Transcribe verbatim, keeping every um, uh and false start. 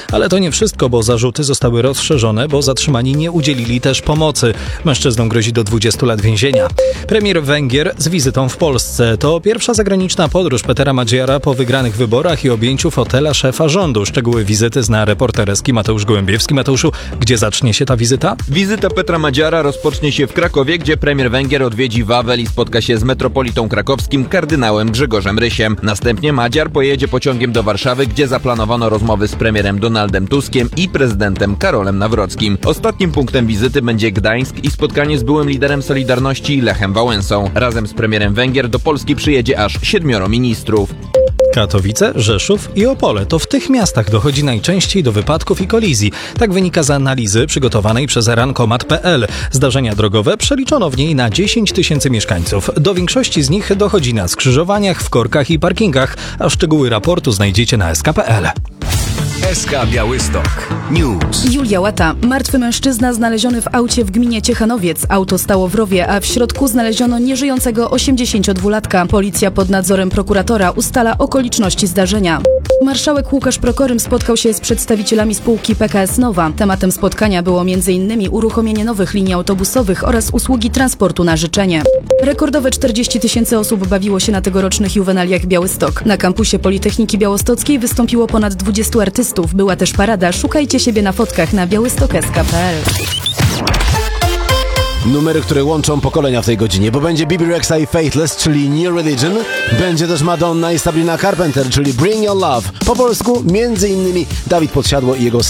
Ale to nie wszystko, bo zarzuty zostały rozszerzone, bo zatrzymani nie udzielili też pomocy. Mężczyznom grozi do dwudziestu lat więzienia. Premier Węgier z wizytą w Polsce. To pierwsza zagraniczna podróż Petera Magyara po wygranych wyborach i objęciu fotela szefa rządu. Szczegóły wizyty zna reporter Eski Mateusz Gołębiewski. Mateuszu, gdzie zacznie się ta wizyta? Wizyta Petra Magyara rozpocznie się w Krakowie, gdzie premier Węgier odwiedzi Wawel i spotka się z metropolitą krakowskim kardynałem Grzegorzem Rysiem. Następnie Magyar pojedzie pociągiem do Warszawy, gdzie zaplanowano rozmowy z premierem Donaldem Tuskiem i prezydentem Karolem Nawrockim. Ostatnim punktem wizyty będzie Gdańsk i spotkanie z byłym liderem Solidarności Lechem Wałęsą. Razem z premierem Węgier do Polski przyjedzie aż siedmioro ministrów. Katowice, Rzeszów i Opole. To w tych miastach dochodzi najczęściej do wypadków i kolizji. Tak wynika z analizy przygotowanej przez rankomat kropka pe el. Zdarzenia drogowe przeliczono w niej na dziesięć tysięcy mieszkańców. Do większości z nich dochodzi na skrzyżowaniach, w korkach i parkingach, a szczegóły raportu znajdziecie na es ka kropka pe el. S K Białystok News. Julia Łata. Martwy mężczyzna znaleziony w aucie w gminie Ciechanowiec. Auto stało w rowie, a w środku znaleziono nieżyjącego osiemdziesięciodwulatka. Policja pod nadzorem prokuratora ustala okoliczności zdarzenia. Marszałek Łukasz Prokorym spotkał się z przedstawicielami spółki P K S Nowa. Tematem spotkania było między innymi uruchomienie nowych linii autobusowych oraz usługi transportu na życzenie. Rekordowe czterdzieści tysięcy osób bawiło się na tegorocznych juwenaliach Białystok. Na kampusie Politechniki Białostockiej wystąpiło ponad dwudziestu artystów. Była też parada. Szukajcie siebie na fotkach na białystok kropka es ka kropka pe el. Numery, które łączą pokolenia w tej godzinie, bo będzie Bibi Rexha i Faithless, czyli New Religion, będzie też Madonna i Sabrina Carpenter, czyli Bring Your Love. Po polsku między innymi Dawid Podsiadło i jego